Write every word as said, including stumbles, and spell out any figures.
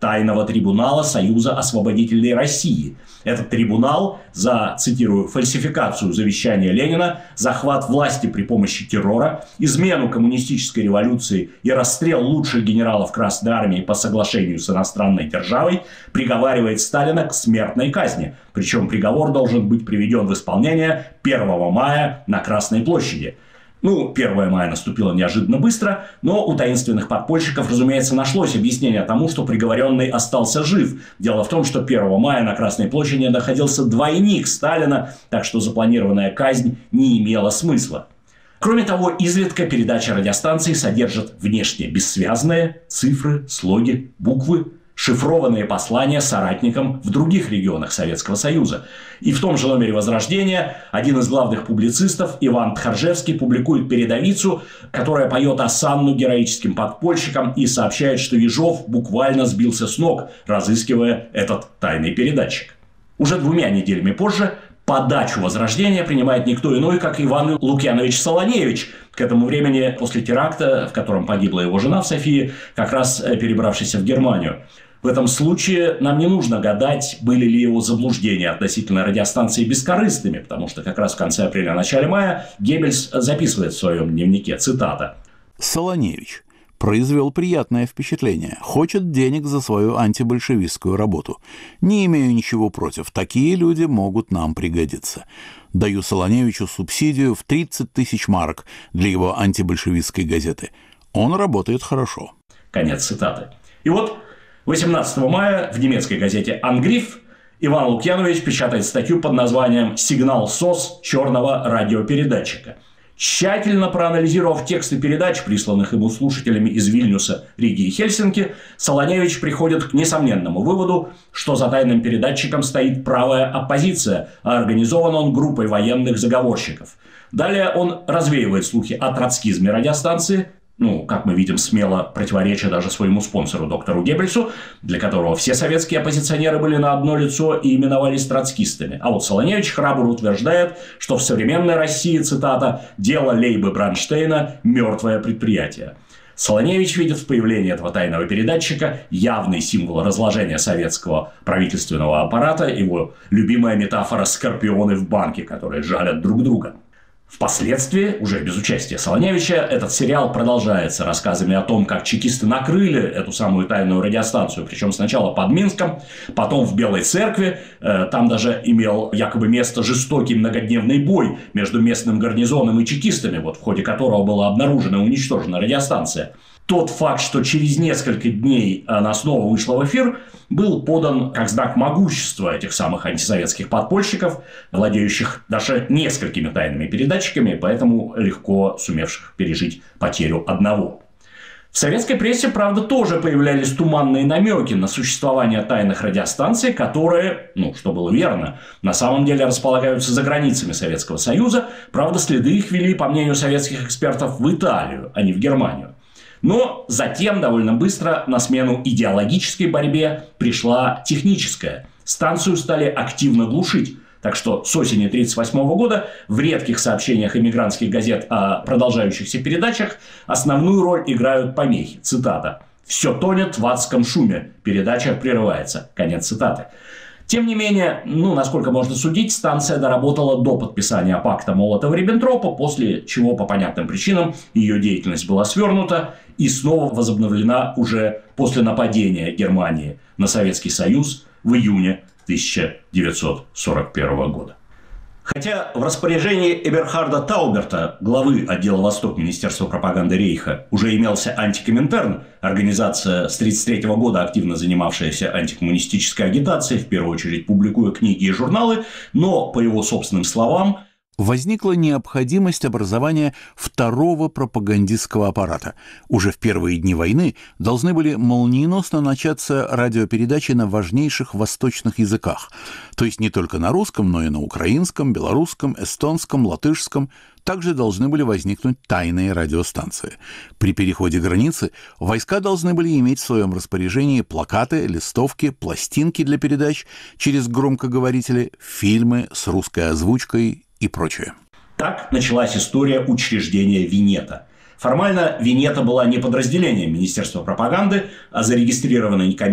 Тайного трибунала Союза освободительной России. Этот трибунал за, цитирую, фальсификацию завещания Ленина, захват власти при помощи террора, измену коммунистической революции и расстрел лучших генералов Красной Армии по соглашению с иностранной державой приговаривает Сталина к смертной казни. Причем приговор должен быть приведен в исполнение первого мая на Красной площади. Ну, первое мая наступило неожиданно быстро, но у таинственных подпольщиков, разумеется, нашлось объяснение тому, что приговоренный остался жив. Дело в том, что первого мая на Красной площади находился двойник Сталина, так что запланированная казнь не имела смысла. Кроме того, изредка передача радиостанции содержит внешне бессвязные цифры, слоги, буквы, шифрованные послания соратникам в других регионах Советского Союза. И в том же номере «Возрождения» один из главных публицистов, Иван Тхаржевский, публикует передовицу, которая поет осанну героическим подпольщикам и сообщает, что Ежов буквально сбился с ног, разыскивая этот тайный передатчик. Уже двумя неделями позже подачу «Возрождения» принимает никто иной, как Иван Лукьянович Солоневич, к этому времени после теракта, в котором погибла его жена в Софии, как раз перебравшийся в Германию. В этом случае нам не нужно гадать, были ли его заблуждения относительно радиостанции бескорыстными, потому что как раз в конце апреля-начале мая Геббельс записывает в своем дневнике, цитата: «Солоневич произвел приятное впечатление. Хочет денег за свою антибольшевистскую работу. Не имею ничего против. Такие люди могут нам пригодиться. Даю Солоневичу субсидию в тридцать тысяч марок для его антибольшевистской газеты. Он работает хорошо». Конец цитаты. И вот восемнадцатого мая в немецкой газете «Ангриф» Иван Лукьянович печатает статью под названием «Сигнал СОС черного радиопередатчика». Тщательно проанализировав тексты передач, присланных ему слушателями из Вильнюса, Риги и Хельсинки, Солоневич приходит к несомненному выводу, что за тайным передатчиком стоит правая оппозиция, а организован он группой военных заговорщиков. Далее он развеивает слухи о троцкизме радиостанции, ну, как мы видим, смело противоречия даже своему спонсору, доктору Геббельсу, для которого все советские оппозиционеры были на одно лицо и именовались троцкистами. А вот Солоневич храбро утверждает, что в современной России, цитата, «дело Лейбы Бронштейна – мертвое предприятие». Солоневич видит в появлении этого тайного передатчика явный символ разложения советского правительственного аппарата, его любимая метафора «скорпионы в банке», которые жалят друг друга. Впоследствии, уже без участия Солоневича, этот сериал продолжается рассказами о том, как чекисты накрыли эту самую тайную радиостанцию, причем сначала под Минском, потом в Белой Церкви. Там даже имел якобы место жестокий многодневный бой между местным гарнизоном и чекистами, вот, в ходе которого была обнаружена и уничтожена радиостанция. Тот факт, что через несколько дней она снова вышла в эфир, был подан как знак могущества этих самых антисоветских подпольщиков, владеющих даже несколькими тайными передатчиками, поэтому легко сумевших пережить потерю одного. В советской прессе, правда, тоже появлялись туманные намеки на существование тайных радиостанций, которые, ну, что было верно, на самом деле располагаются за границами Советского Союза. Правда, следы их вели, по мнению советских экспертов, в Италию, а не в Германию. Но затем довольно быстро на смену идеологической борьбе пришла техническая. Станцию стали активно глушить. Так что с осени тысяча девятьсот тридцать восьмого года в редких сообщениях эмигрантских газет о продолжающихся передачах основную роль играют помехи. Цитата: «Все тонет в адском шуме. Передача прерывается». Конец цитаты. Тем не менее, ну, насколько можно судить, станция доработала до подписания пакта Молотова-Риббентропа, после чего, по понятным причинам, ее деятельность была свернута и снова возобновлена уже после нападения Германии на Советский Союз в июне тысяча девятьсот сорок первого года. Хотя в распоряжении Эберхарда Тауберта, главы отдела Восток Министерства пропаганды Рейха, уже имелся антикоминтерн, организация с тысяча девятьсот тридцать третьего года, активно занимавшаяся антикоммунистической агитацией, в первую очередь публикуя книги и журналы, но, по его собственным словам, возникла необходимость образования второго пропагандистского аппарата. Уже в первые дни войны должны были молниеносно начаться радиопередачи на важнейших восточных языках, то есть не только на русском, но и на украинском, белорусском, эстонском, латышском. Также должны были возникнуть тайные радиостанции. При переходе границы войска должны были иметь в своем распоряжении плакаты, листовки, пластинки для передач через громкоговорители, фильмы с русской озвучкой и прочее. Так началась история учреждения Винета. Формально Винета была не подразделением Министерства пропаганды, а зарегистрированной